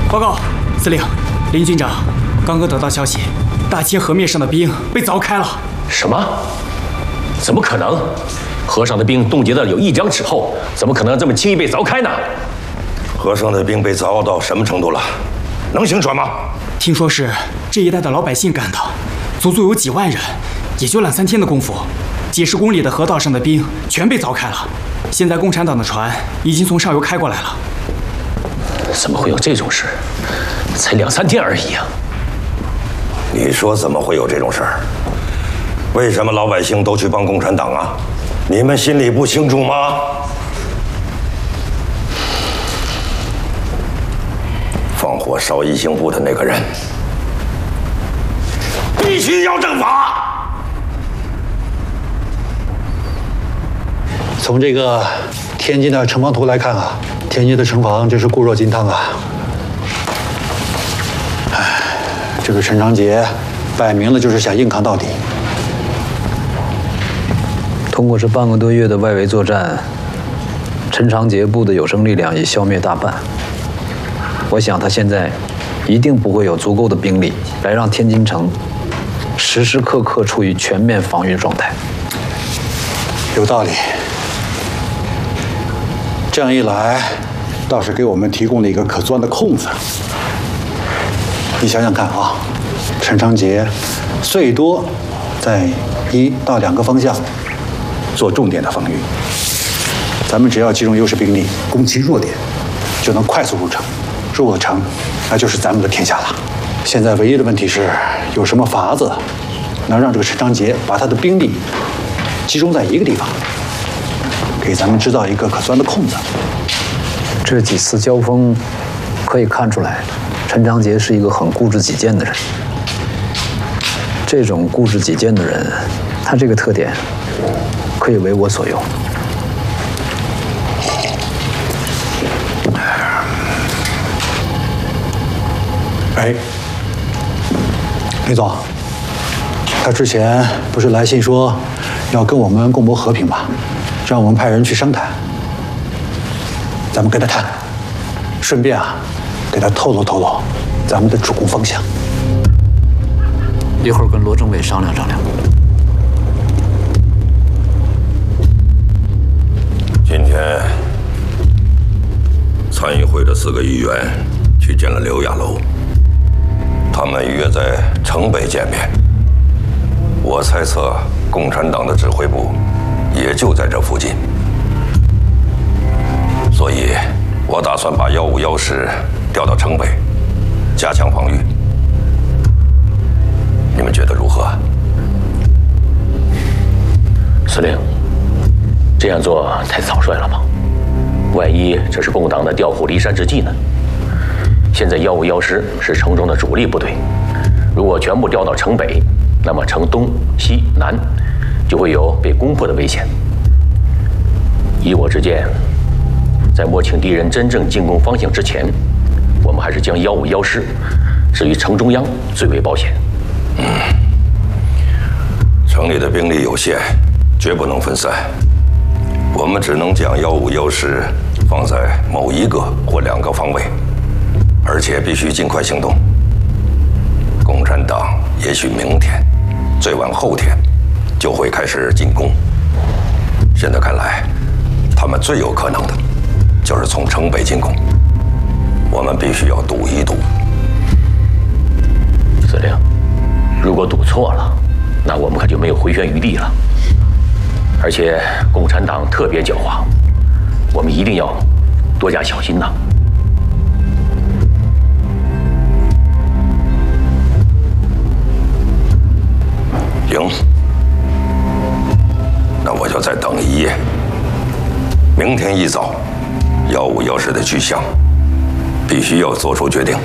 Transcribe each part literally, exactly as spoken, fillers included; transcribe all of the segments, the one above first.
报告，司令，林军长，刚刚得到消息，大千河面上的冰被凿开了。 什么？怎么可能？河上的冰冻结的有一两尺厚，怎么可能这么轻易被凿开呢？ 河上的冰被凿到什么程度了？能行传吗？ 听说是这一带的老百姓干的，足足有几万人，也就两三天的功夫，几十公里的河道上的冰全被凿开了。现在共产党的船已经从上游开过来了。 怎么会有这种事？才两三天而已啊！ 你说怎么会有这种事儿？为什么老百姓都去帮共产党啊？你们心里不清楚吗？放火烧一行部的那个人，必须要正法。 从这个天津的城防图来看啊，天津的城防真是固若金汤啊！哎，这个陈长捷摆明了就是想硬抗到底。 通过这半个多月的外围作战，陈长捷部的有生力量已消灭大半。我想他现在一定不会有足够的兵力来让天津城时时刻刻处于全面防御状态。 有道理。这样一来，倒是给我们提供了一个可钻的空子。你想想看啊，陈长捷最多在一到两个方向做重点的防御，咱们只要集中优势兵力攻其弱点，就能快速入城。入了城，那就是咱们的天下了。现在唯一的问题是，有什么法子能让这个陈长捷把他的兵力集中在一个地方，给咱们制造一个可钻的空子。 这几次交锋可以看出来，陈长捷是一个很固执己见的人。这种固执己见的人，他这个特点可以为我所用。 哎，李总，他之前不是来信说要跟我们共谋和平吗？让我们派人去商谈。咱们跟他谈，顺便啊，给他透露透露咱们的主攻方向。 一会儿跟罗政委商量商量。 今天参议会的四个议员去见了刘亚楼。他们约在城北见面，我猜测共产党的指挥部也就在这附近，所以我打算把幺五幺师调到城北，加强防御。你们觉得如何？ 司令，这样做太草率了吧？万一这是共党的调虎离山之计呢？现在幺五幺师是城中的主力部队，如果全部调到城北，那么城东、西、南就会有被攻破的危险。依我之见，在摸清敌人真正进攻方向之前，我们还是将幺五幺师置于城中央最为保险。 嗯，城里的兵力有限，绝不能分散，我们只能将幺五幺师放在某一个或两个方位。而且必须尽快行动。共产党也许明天，最晚后天，就会开始进攻。现在看来，他们最有可能的，就是从城北进攻。我们必须要赌一赌。 司令，如果赌错了，那我们可就没有回旋余地了。而且共产党特别狡猾，我们一定要多加小心呐。 行，那我就再等一夜。明天一早，幺五幺师的去向必须要做出决定。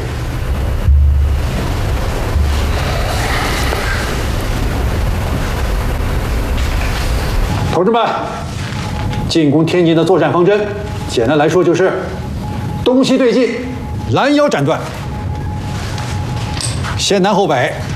同志们，进攻天津的作战方针，简单来说就是东西对进，拦腰斩断，先南后北。